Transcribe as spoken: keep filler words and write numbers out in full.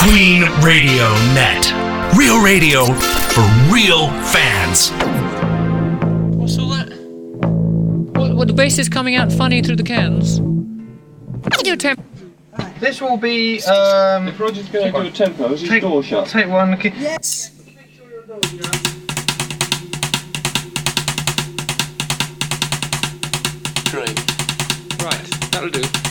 Queen Radio Net. Real radio for real fans. What's all that? What, what, the bass is coming out funny through the cans? You temp. This will be, um... The project's going to go tempo. Is his door shut? Take one. Okay. Yes! Great. Right, that'll do.